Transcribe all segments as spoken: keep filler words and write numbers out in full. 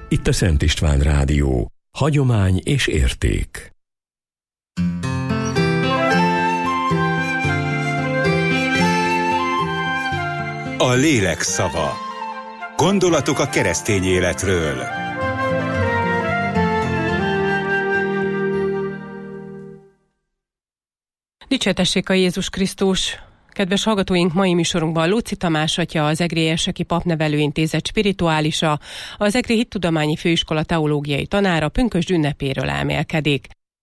Itt a Szent István Rádió. Hagyomány és érték. A lélek szava. Gondolatok a keresztény életről. Dicsértessék a Jézus Krisztus! Kedves hallgatóink, mai műsorunkban Lóczy Tamás atya, az Egri Érseki Papnevelőintézet spirituálisa, az Egri Hittudományi Főiskola teológiai tanára pünkösd ünnepéről elmélkedik.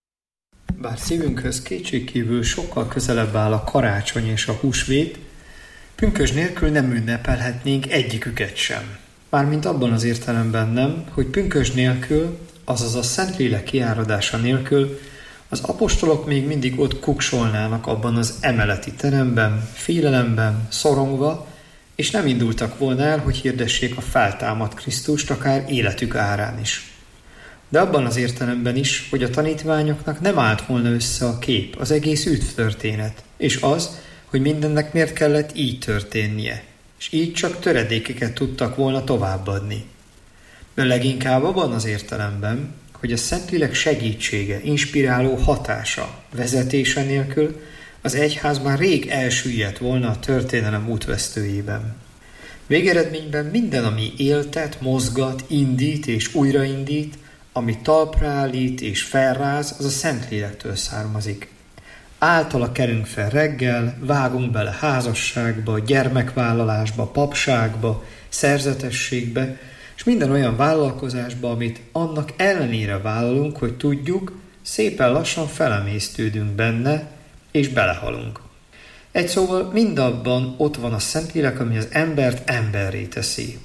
Bár szívünkhöz kétségkívül sokkal közelebb áll a karácsony és a húsvét, pünkösd nélkül nem ünnepelhetnénk egyiküket sem. Mármint abban az értelemben nem, hogy pünkösd nélkül, azaz a Szentlélek kiáradása nélkül az apostolok még mindig ott kuksolnának abban az emeleti teremben, félelemben, szorongva, és nem indultak volna el, hogy hirdessék a feltámadt Krisztust, akár életük árán is. De abban az értelemben is, hogy a tanítványoknak nem állt volna össze a kép, az egész üdvtörténet, és az, hogy mindennek miért kellett így történnie, és így csak töredékeket tudtak volna továbbadni. De leginkább abban az értelemben, hogy a Szentlélek segítsége, inspiráló hatása, vezetése nélkül az egyház már rég elsüllyedt volna a történelem útvesztőjében. Végeredményben minden, ami éltet, mozgat, indít és újraindít, ami talpra állít és felráz, az a Szentlélektől származik. Általa kelünk fel reggel, vágunk bele házasságba, gyermekvállalásba, papságba, szerzetességbe, és minden olyan vállalkozásba, amit annak ellenére vállalunk, hogy tudjuk, szépen lassan felemésztődünk benne, és belehalunk. Egy szóval mindabban ott van a Szentlélek, ami az embert emberré teszi.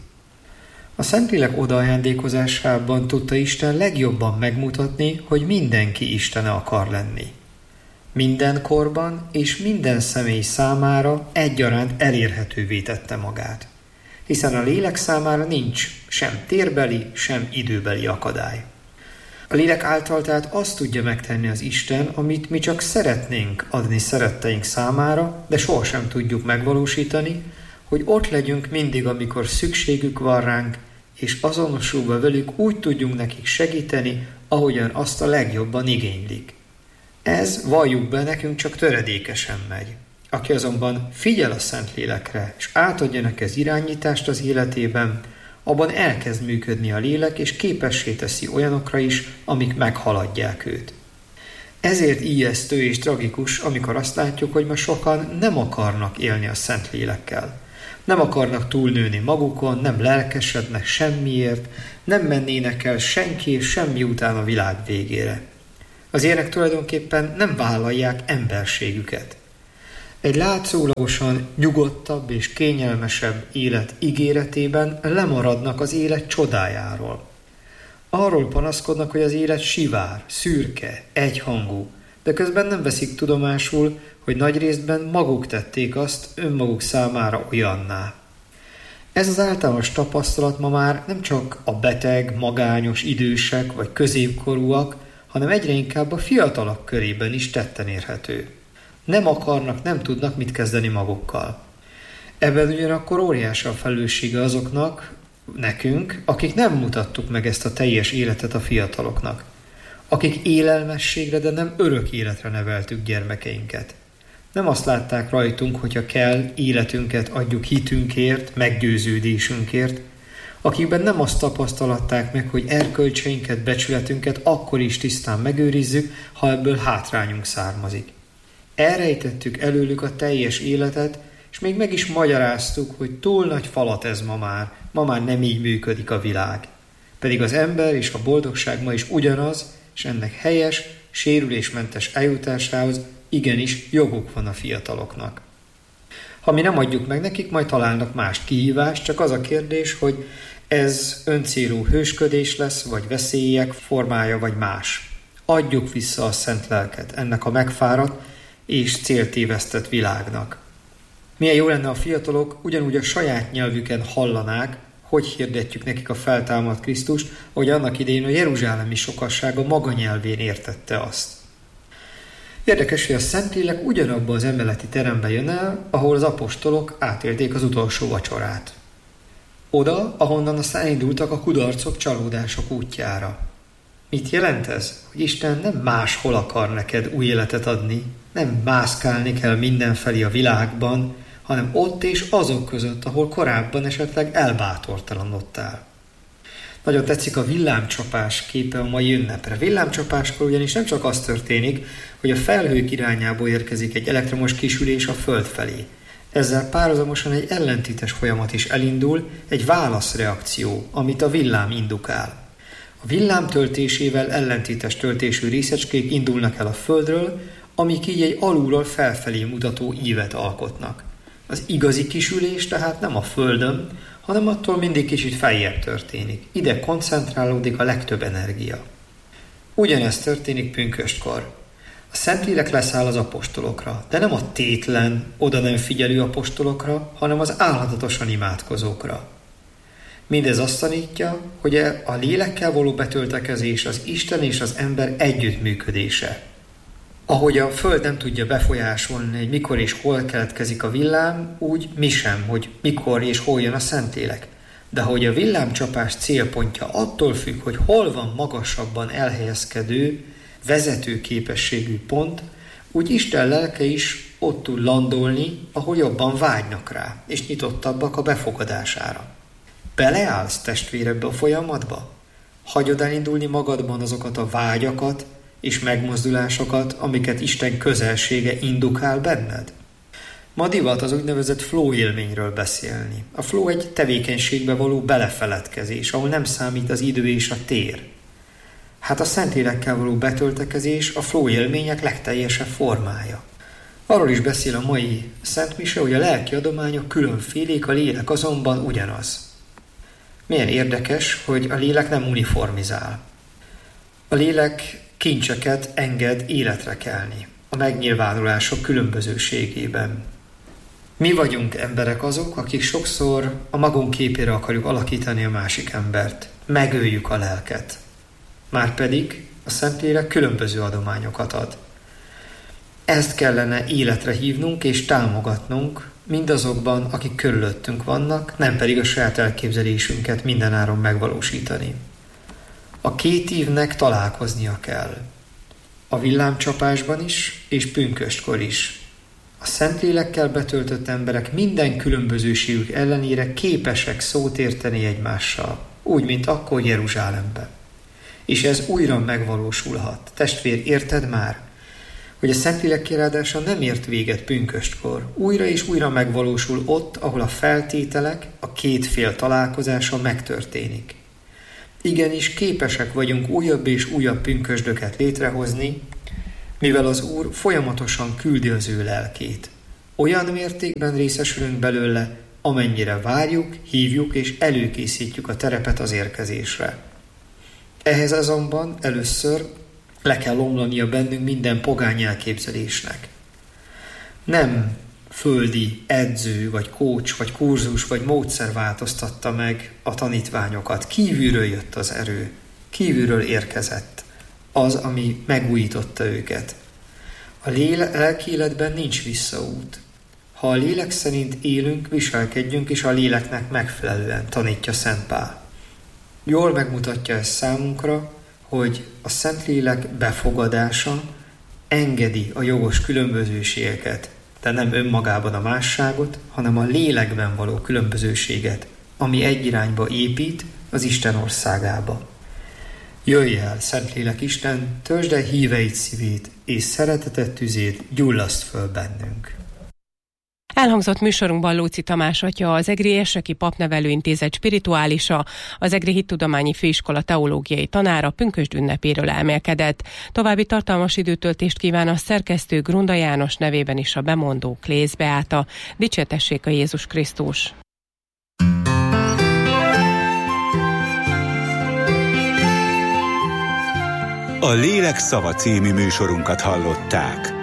A Szentlélek odaajándékozásában tudta Isten legjobban megmutatni, hogy mindenki Istene akar lenni. Minden korban és minden személy számára egyaránt elérhetővé tette magát. Hiszen a lélek számára nincs sem térbeli, sem időbeli akadály. A lélek által tehát azt tudja megtenni az Isten, amit mi csak szeretnénk adni szeretteink számára, de sohasem tudjuk megvalósítani, hogy ott legyünk mindig, amikor szükségük van ránk, és azonosulva velük úgy tudjunk nekik segíteni, ahogyan azt a legjobban igénylik. Ez, valljuk be, nekünk csak töredékesen megy. Aki azonban figyel a Szentlélekre, és átadja neki az irányítást az életében, abban elkezd működni a lélek, és képessé teszi olyanokra is, amik meghaladják őt. Ezért ijesztő és tragikus, amikor azt látjuk, hogy ma sokan nem akarnak élni a Szentlélekkel. Nem akarnak túlnőni magukon, nem lelkesednek semmiért, nem mennének el senki és semmi után a világ végére. Az ilyenek tulajdonképpen nem vállalják emberségüket. Egy látszólagosan nyugodtabb és kényelmesebb élet ígéretében lemaradnak az élet csodájáról. Arról panaszkodnak, hogy az élet sivár, szürke, egyhangú, de közben nem veszik tudomásul, hogy nagy részben maguk tették azt önmaguk számára olyanná. Ez az általános tapasztalat ma már nem csak a beteg, magányos, idősek vagy középkorúak, hanem egyre inkább a fiatalok körében is tetten érhető. Nem akarnak, nem tudnak mit kezdeni magukkal. Ebben ugyanakkor óriási a felelőssége azoknak, nekünk, akik nem mutattuk meg ezt a teljes életet a fiataloknak. Akik élelmességre, de nem örök életre neveltük gyermekeinket. Nem azt látták rajtunk, hogyha kell, életünket adjuk hitünkért, meggyőződésünkért, akikben nem azt tapasztalatták meg, hogy erkölcseinket, becsületünket akkor is tisztán megőrizzük, ha ebből hátrányunk származik. Elrejtettük előlük a teljes életet, és még meg is magyaráztuk, hogy túl nagy falat ez ma már, ma már nem így működik a világ. Pedig az ember és a boldogság ma is ugyanaz, és ennek helyes, sérülésmentes eljutásához igenis joguk van a fiataloknak. Ha mi nem adjuk meg nekik, majd találnak más kihívást, csak az a kérdés, hogy ez öncélú hősködés lesz, vagy veszélyek formája, vagy más. Adjuk vissza a szent lelket ennek a megfáradt és céltévesztett világnak. Milyen jó lenne, a fiatalok ugyanúgy a saját nyelvüken hallanák, hogy hirdetjük nekik a feltámadt Krisztust, ahogy annak idején a jeruzsálemi sokasság a maga nyelvén értette azt. Érdekes, hogy a Szentlélek ugyanabba az emeleti terembe jön el, ahol az apostolok átélték az utolsó vacsorát. Oda, ahonnan aztán indultak a kudarcok, csalódások útjára. Mit jelent ez? Hogy Isten nem máshol akar neked új életet adni, nem mászkálni kell mindenfelé a világban, hanem ott és azok között, ahol korábban esetleg elbátortalanodtál. Nagyon tetszik a villámcsapás képe a mai ünnepre. Villámcsapáskor ugyanis nem csak az történik, hogy a felhők irányából érkezik egy elektromos kisülés a föld felé. Ezzel párhuzamosan egy ellentétes folyamat is elindul, egy válaszreakció, amit a villám indukál. A villám töltésével ellentétes töltésű részecskék indulnak el a földről, amik így egy alulról felfelé mutató ívet alkotnak. Az igazi kisülés tehát nem a földön, hanem attól mindig kicsit feljebb történik. Ide koncentrálódik a legtöbb energia. Ugyanezt történik pünköstkor. A Szentlélek leszáll az apostolokra, de nem a tétlen, oda nem figyelő apostolokra, hanem az állandatosan imádkozókra. Mindez azt tanítja, hogy a lélekkel való betöltekezés az Isten és az ember együttműködése. Ahogy a Föld nem tudja befolyásolni, hogy mikor és hol keletkezik a villám, úgy mi sem, hogy mikor és hol jön a Szentlélek. De hogy a villámcsapás célpontja attól függ, hogy hol van magasabban elhelyezkedő, vezető képességű pont, úgy Isten lelke is ott tud landolni, ahol jobban vágynak rá, és nyitottabbak a befogadására. Beleállsz, testvér, ebbe a folyamatba? Hagyod elindulni magadban azokat a vágyakat és megmozdulásokat, amiket Isten közelsége indukál benned? Ma divat az úgynevezett flow élményről beszélni. A flow egy tevékenységbe való belefeledkezés, ahol nem számít az idő és a tér. Hát a Szentlélekkel való betöltekezés a flow élmények legteljesebb formája. Arról is beszél a mai szentmise, hogy a lelki adományok különfélék, a lélek azonban ugyanaz. Milyen érdekes, hogy a lélek nem uniformizál. A lélek kincseket enged életre kelni, a megnyilvánulások különbözőségében. Mi vagyunk emberek azok, akik sokszor a magunk képére akarjuk alakítani a másik embert. Megöljük a lelket. Márpedig a Szentlélek különböző adományokat ad. Ezt kellene életre hívnunk és támogatnunk mindazokban, akik körülöttünk vannak, nem pedig a saját elképzelésünket mindenáron megvalósítani. A két ívnek találkoznia kell. A villámcsapásban is, és pünköstkor is. A Szentlélekkel betöltött emberek minden különbözőségük ellenére képesek szót érteni egymással, úgy, mint akkor Jeruzsálemben. És ez újra megvalósulhat. Testvér, érted már, hogy a Szentlélek kirádása nem ért véget pünköstkor. Újra és újra megvalósul ott, ahol a feltételek, a két fél találkozása megtörténik. Igenis képesek vagyunk újabb és újabb pünkösdöket létrehozni, mivel az Úr folyamatosan küldi az ő lelkét. Olyan mértékben részesülünk belőle, amennyire várjuk, hívjuk és előkészítjük a terepet az érkezésre. Ehhez azonban először le kell omlania bennünk minden pogány elképzelésnek. Nem földi edző, vagy kócs, vagy kurzus, vagy módszer változtatta meg a tanítványokat. Kívülről jött az erő, kívülről érkezett az, ami megújította őket. A lelki életben nincs visszaút. Ha a lélek szerint élünk, viselkedjünk, és a léleknek megfelelően, tanítja Szent Pál. Jól megmutatja ezt számunkra, hogy a Szentlélek befogadása engedi a jogos különbözőségeket, de nem önmagában a másságot, hanem a lélekben való különbözőséget, ami egy irányba épít, az Isten országába. Jöjj el, Szentlélek Isten, töltsd el híveid szívét, és szeretetet tüzét gyullaszt föl bennünk. Elhangzott műsorunkban Lóczy Tamás atya, az Egri Érseki Papnevelőintézet spirituálisa, az Egri Hittudományi Főiskola teológiai tanára pünkösd ünnepéről elmélkedett. További tartalmas időtöltést kíván a szerkesztő Grunda János, nevében is a bemondó Klész Beáta. Dicsértessék a Jézus Krisztus! A Lélek szava című műsorunkat hallották.